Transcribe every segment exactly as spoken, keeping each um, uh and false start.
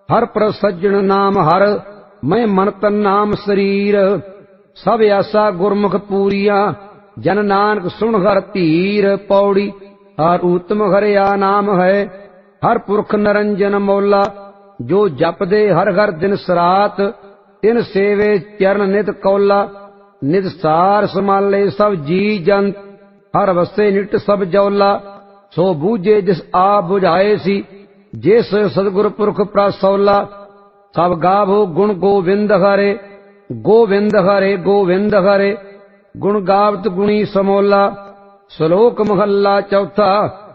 हर पर सज्जन नाम हर, मैं मन तन नाम शरीर। सब आसा गुरमुख पूरिया, जन नानक सुन हर धीर। पौड़ी हर उत्तम हरिया नाम है, हर पुरख नरंजन मौला। जो जपदे हर हर दिन सरात, तिन सेवे चरण नित कौला। नित सार समाले सब जी जंत, हर वसे निट सब जौला। सो बूझे जिस आप बुझाए सी, जिस सतगुर पुरख प्रसौला। सब गावो गुण गोविंद हरे, गोविंद हरे गोविंद हरे। गुण गावत गुणी समोला। श्लोक महला चौथा।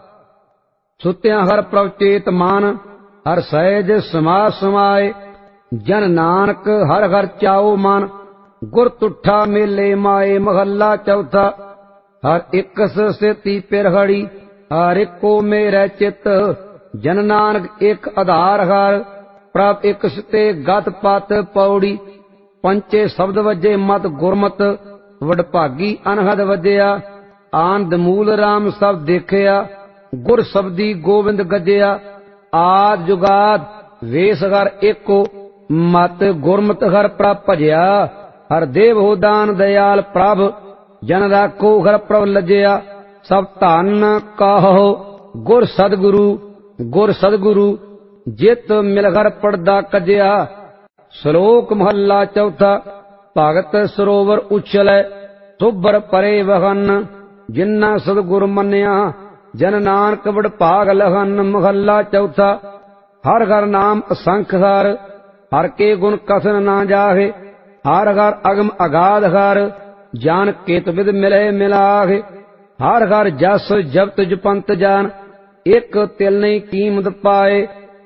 सुत्या हर प्रभ चेत मान, हर सहज समा समाए। जन नानक हर हर चाओ मन, गुर तुठा मेले माए। महला चौथा। हर इकस सेती पिरहड़ी, हर इको मेरे चित। जन नानक एक आधार हर, प्रभ एक ते गत पत। पौड़ी पंचे शब्द वजे मत गुरमत, वडभागी अनहद वजया। आनंद मूल राम सब देखिया, गुर शब्दी गोविंद गजया। आद जुगाद वेश हर एको, मत गुरमत हर प्रभ भजया। हर देव हो दान दयाल प्रभ, जन राखो हर प्रभ लजया। सब धन कहो गुर सदगुरु, गुर सदगुरु। जित मिल हर पड़दा कजया। श्लोक महला चौथा। भगत सरोवर उछलै, सुबर परे वहन। जिन्ना सदगुर मन्या, जन नानक बड़ भाग लहन। महला चौथा। हर हर नाम असंख हर, हर के गुण कथन ना जाहे। हर हर अगम अगाध हर, जान केत विद मिले मिलाहे। हर हर जस जपत जपंत जान, एक तिल नहीं कीमत पाए।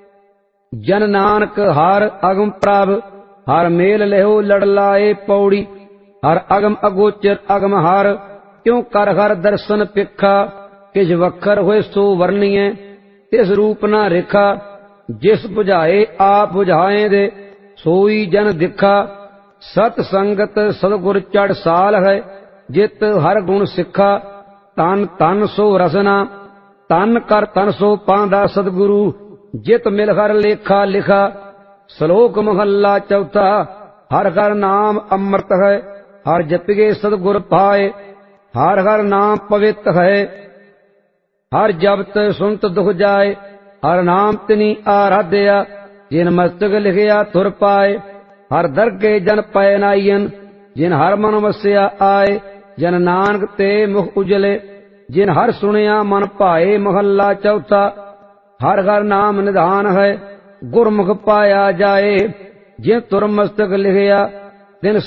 जन नानक हर अगम प्रभ, हर मेल लेहो लड़ लाए। पौड़ी हर अगम अगोचर अगम हर, क्यों कर हर दर्शन पिखा। किस वखर होए सो वर्णिए, तिस रूप ना रेखा। जिस बुझाए आप बुझाए दे, सोई जन दिखा। सत संगत सतगुर चढ़ साल है, जित हर गुण सिखा। तन तन सो रसना, तन कर तन सो पांदा सतगुरु। जित मिल हर लेखा लिखा। श्लोक महला चौथा। हर हर नाम अमृत है, हर जपिगे सतगुर पाए। हर हर नाम पवित्र है, हर जपत सुनत दुख जाए। हर नाम तिनी आराध्या, जिन मस्तक लिखिया थुर पाए। हर दरगे जन पै नाइयन, जिन हर मन वसिया आए। जन नानक ते मुख उजले, जिन हर सुनिया मन भाए। महला चौथा। हर हर नाम निधान है, गुरमुख पाया जाए। जिन तुर मस्तक लिखिया, तिन